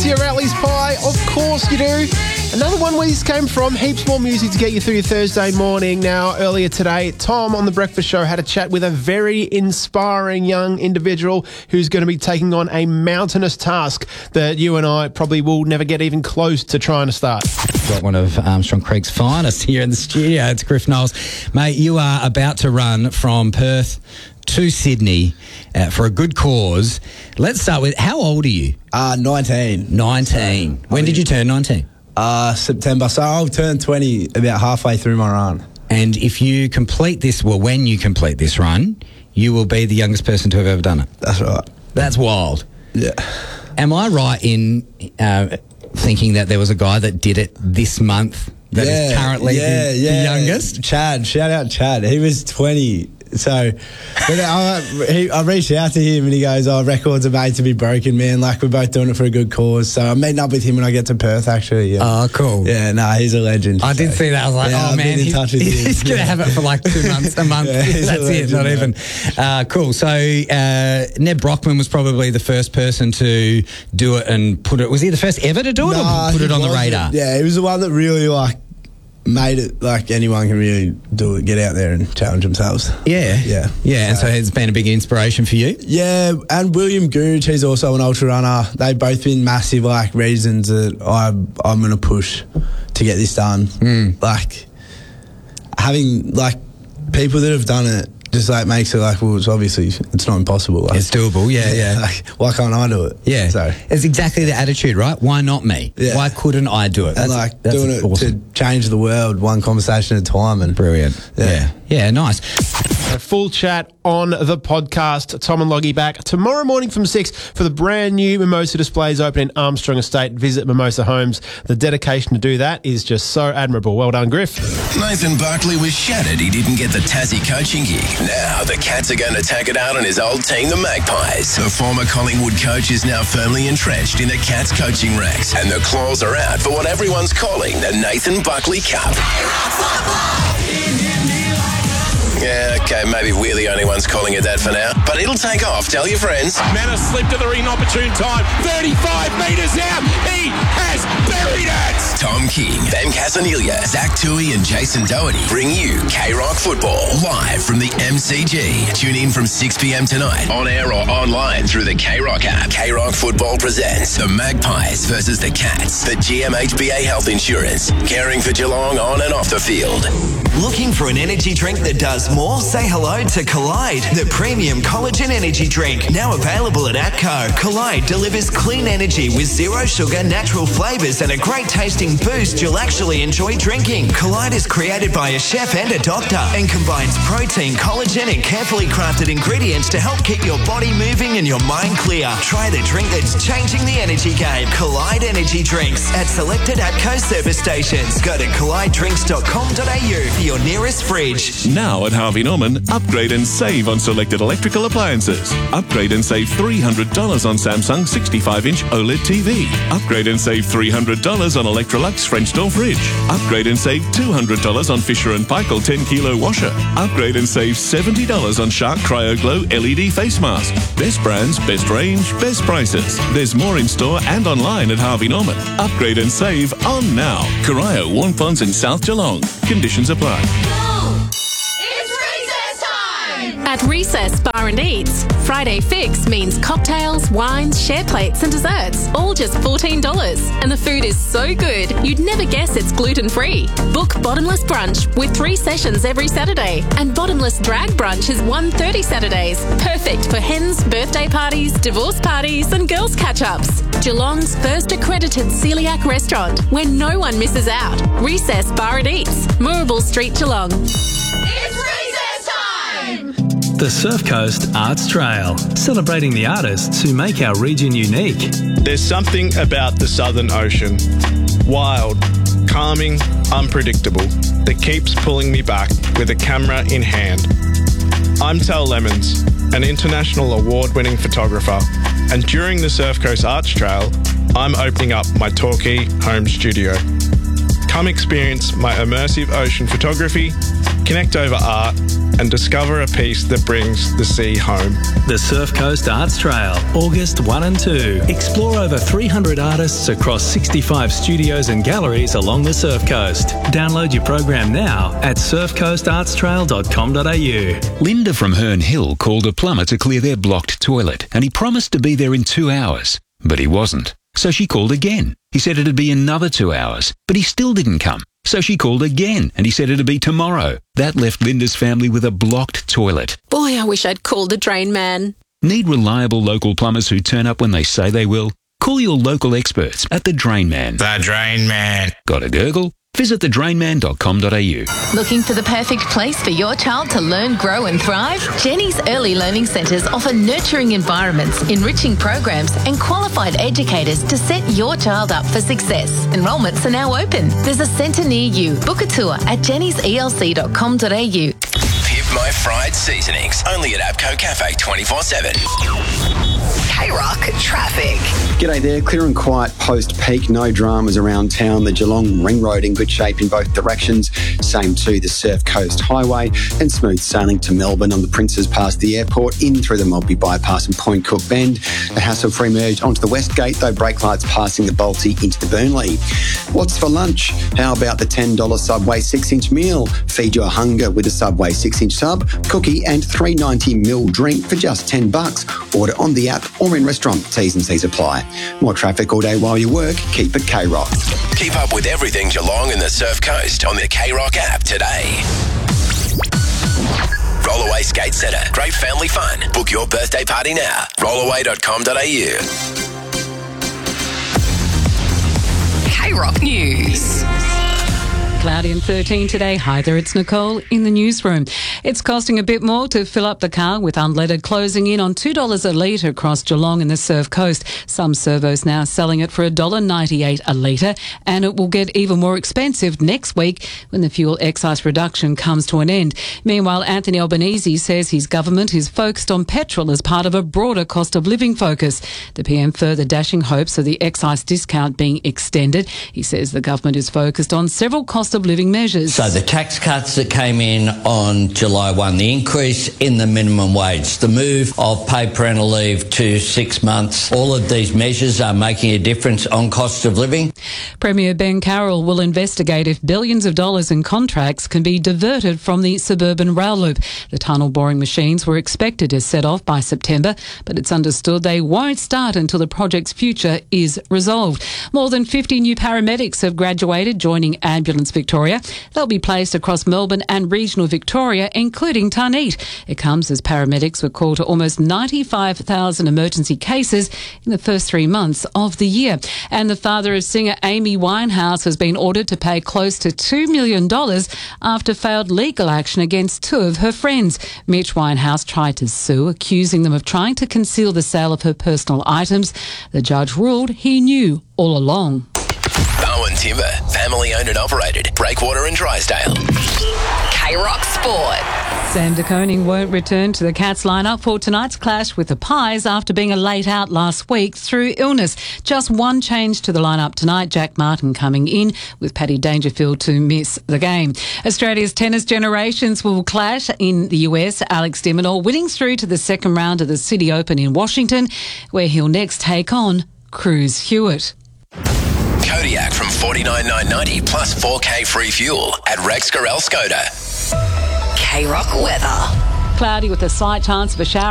fancy a Rattleys pie? Of course you do. Another one where this came from. Heaps more music to get you through your Thursday morning. Now, earlier today, Tom on The Breakfast Show had a chat with a very inspiring young individual who's going to be taking on a mountainous task that you and I probably will never get even close to trying to start. Got one of Armstrong Creek's finest here in the studio. It's Griff Knowles. Mate, you are about to run from Perth to Sydney for a good cause. Let's start with, how old are you? 19. 19. When did you turn 19? September. So I'll turn 20 about halfway through my run. And if you complete this, well, when you complete this run, you will be the youngest person to have ever done it. That's right. That's wild. Yeah. Am I right in thinking that there was a guy that did it this month that is currently the youngest? Chad. Shout out Chad. He was 20. So I reached out to him and he goes, records are made to be broken, man. Like, we're both doing it for a good cause. So I'm meeting up with him when I get to Perth, actually. Yeah. Oh, cool. Yeah, he's a legend. I did see that. I was like, I've man, been in touch with him. He's going to have it for like 2 months, a month. That's it, not even. Cool. So Ned Brockman was probably the first person to do it and put it. Was he the first ever to do it or put it on the radar? Yeah, he was the one that really made it like anyone can really do it, get out there and challenge themselves. Yeah. And so it's been a big inspiration for you? Yeah, and William Gooch, he's also an ultra runner. They've both been massive reasons that I'm going to push to get this done. Like, having people that have done it just makes it well, it's obviously it's not impossible. It's doable, yeah. Why can't I do it? Yeah. So it's exactly the attitude, right? Why not me? Yeah. Why couldn't I do it? That's doing it awesome. To change the world one conversation at a time. And brilliant. Yeah, nice. A full chat on the podcast. Tom and Loggy back tomorrow morning from 6 for the brand new Mimosa displays open in Armstrong Estate. Visit Mimosa Homes. The dedication to do that is just so admirable. Well done, Griff. Nathan Buckley was shattered he didn't get the Tassie coaching gig. Now the Cats are going to take it out on his old team, the Magpies. The former Collingwood coach is now firmly entrenched in the Cats coaching ranks, and the Claws are out for what everyone's calling the Nathan Buckley Cup. Yeah, okay, maybe we're the only ones calling it that for now, but it'll take off. Tell your friends. Manor slipped at the inopportune time. 35 metres out. He has buried it. Tom King, Ben Casanelia, Zach Toohey and Jason Doherty bring you K-Rock Football live from the MCG. Tune in from 6 p.m. tonight, on air or online through the K-Rock app. K-Rock Football presents the Magpies versus the Cats. The GMHBA Health Insurance, caring for Geelong on and off the field. Looking for an energy drink that does more? Say hello to Collide, the premium collagen energy drink. Now available at ATCO. Collide delivers clean energy with zero sugar, natural flavours and a great tasting boost you'll actually enjoy drinking. Collide is created by a chef and a doctor and combines protein, collagen and carefully crafted ingredients to help keep your body moving and your mind clear. Try the drink that's changing the energy game. Collide Energy Drinks at selected ATCO service stations. Go to collidedrinks.com.au for your nearest fridge. Now at Harvey Norman, upgrade and save on selected electrical appliances. Upgrade and save $300 on Samsung 65-inch OLED TV. Upgrade and save $300 on Electrolux French door fridge. Upgrade and save $200 on Fisher & Paykel 10-kilo washer. Upgrade and save $70 on Shark Cryo Glow LED face mask. Best brands, best range, best prices. There's more in store and online at Harvey Norman. Upgrade and save on now. Corio, Warm Ponds in South Geelong. Conditions apply. At Recess Bar and Eats, Friday Fix means cocktails, wines, share plates and desserts, all just $14. And the food is so good, you'd never guess it's gluten-free. Book Bottomless Brunch with 3 sessions every Saturday. And Bottomless Drag Brunch is 1:30 Saturdays. Perfect for hens, birthday parties, divorce parties and girls' catch-ups. Geelong's first accredited celiac restaurant where no one misses out. Recess Bar and Eats, Moorabool Street, Geelong. It's recess time! The Surf Coast Arts Trail, celebrating the artists who make our region unique. There's something about the Southern Ocean, wild, calming, unpredictable, that keeps pulling me back with a camera in hand. I'm Tal Lemons, an international award-winning photographer, and during the Surf Coast Arts Trail, I'm opening up my Torquay home studio. Come experience my immersive ocean photography, connect over art, and discover a piece that brings the sea home. The Surf Coast Arts Trail, August 1 and 2. Explore over 300 artists across 65 studios and galleries along the Surf Coast. Download your program now at surfcoastartstrail.com.au. Linda from Herne Hill called a plumber to clear their blocked toilet, and he promised to be there in 2 hours, but he wasn't. So she called again. He said it'd be another 2 hours, but he still didn't come. So she called again, and he said it'd be tomorrow. That left Linda's family with a blocked toilet. Boy, I wish I'd called the drain man. Need reliable local plumbers who turn up when they say they will? Call your local experts at The Drain Man. The Drain Man. Got a gurgle? Visit thedrainman.com.au. Looking for the perfect place for your child to learn, grow and thrive? Jenny's Early Learning Centres offer nurturing environments, enriching programs and qualified educators to set your child up for success. Enrolments are now open. There's a centre near you. Book a tour at jennyselc.com.au. Pip My Fried Seasonings, only at Abco Cafe 24/7. K-Rock traffic. G'day there, clear and quiet post-peak, no dramas around town. The Geelong Ring Road in good shape in both directions, same to the Surf Coast Highway, and smooth sailing to Melbourne on the Princes past the airport, in through the Maltby Bypass and Point Cook Bend. A hassle-free merge onto the West Gate, though brake lights passing the Balti into the Burnley. What's for lunch? How about the $10 Subway 6-inch meal? Feed your hunger with a Subway 6-inch sub, cookie and $3.90ml drink for just $10. Order on the app or in restaurant. T's and C's apply. More traffic all day while you work? Keep it K-Rock. Keep up with everything Geelong and the Surf Coast on the K-Rock app today. Rollaway Skate Centre. Great family fun. Book your birthday party now. Rollaway.com.au. K-Rock News. Cloudy and 13 today. Hi there, it's Nicole in the newsroom. It's costing a bit more to fill up the car, with unleaded closing in on $2 a litre across Geelong and the Surf Coast. Some servos now selling it for $1.98 a litre, and it will get even more expensive next week when the fuel excise reduction comes to an end. Meanwhile, Anthony Albanese says his government is focused on petrol as part of a broader cost of living focus. The PM further dashing hopes of the excise discount being extended. He says the government is focused on several cost of living measures. So the tax cuts that came in on July 1, the increase in the minimum wage, the move of paid parental leave to 6 months, all of these measures are making a difference on cost of living. Premier Ben Carroll will investigate if billions of dollars in contracts can be diverted from the suburban rail loop. The tunnel boring machines were expected to set off by September, but it's understood they won't start until the project's future is resolved. More than 50 new paramedics have graduated, joining Ambulance Victoria. They'll be placed across Melbourne and regional Victoria, including Tarneit. It comes as paramedics were called to almost 95,000 emergency cases in the first 3 months of the year. And the father of singer Amy Winehouse has been ordered to pay close to $2 million after failed legal action against 2 of her friends. Mitch Winehouse tried to sue, accusing them of trying to conceal the sale of her personal items. The judge ruled he knew all along. Bowen Timber, family owned and operated. Breakwater and Drysdale. K-Rock Sport. Sam de Koning won't return to the Cats lineup for tonight's clash with the Pies after being a late out last week through illness. Just one change to the lineup tonight, Jack Martin coming in with Paddy Dangerfield to miss the game. Australia's tennis generations will clash in the US. Alex de Minaur winning through to the second round of the City Open in Washington, where he'll next take on Cruz Hewitt. Kodiak from $49,990 plus 4K free fuel at Rex Gorel Skoda. K-Rock weather. Cloudy with a slight chance of a shower.